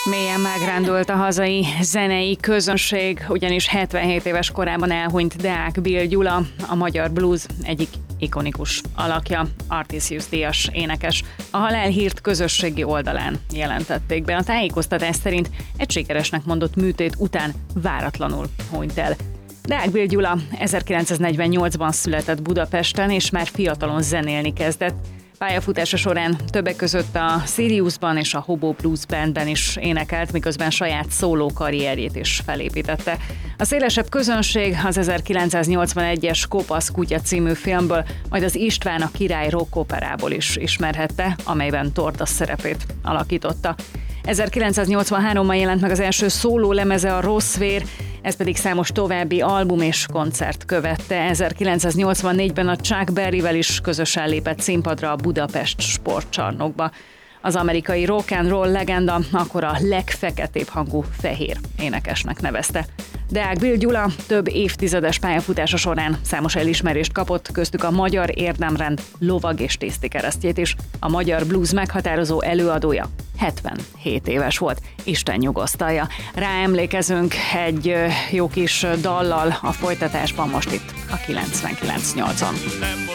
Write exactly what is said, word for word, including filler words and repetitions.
Mélyen megrándult a hazai zenei közönség, ugyanis hetvenhét éves korában elhunyt Deák Bill Gyula, a magyar blues egyik ikonikus alakja, Artisius díjas énekes. A halálhírt közösségi oldalán jelentették be. A tájékoztatás szerint egy sikeresnek mondott műtét után váratlanul hunyt el. Deák Bill Gyula ezerkilencszáznegyvennyolcban született Budapesten, és már fiatalon zenélni kezdett. Pályafutása során többek között a Siriusban és a Hobo Blues Bandben is énekelt, miközben saját szóló karrierjét is felépítette. A szélesebb közönség az ezerkilencszáznyolcvanegyes Kopasz kutya című filmből, majd az István a király rock operából is ismerhette, amelyben Torda szerepét alakította. ezerkilencszáznyolcvanháromban jelent meg az első szóló lemeze, a Rossz vér, ez pedig számos további album és koncert követte. ezerkilencszáznyolcvannégyben a Chuck Berryvel is közösen lépett színpadra a Budapest sportcsarnokba. Az amerikai rock and roll legenda akkor a legfeketébb hangú fehér énekesnek nevezte. Deák Bill Gyula több évtizedes pályafutása során számos elismerést kapott, köztük a Magyar Érdemrend lovag és tiszti keresztjét is. A magyar blues meghatározó előadója hetvenhét éves volt. Isten nyugosztalja. Ráemlékezünk egy jó kis dallal a folytatásban, most itt a kilencvenkilenc nyolcon.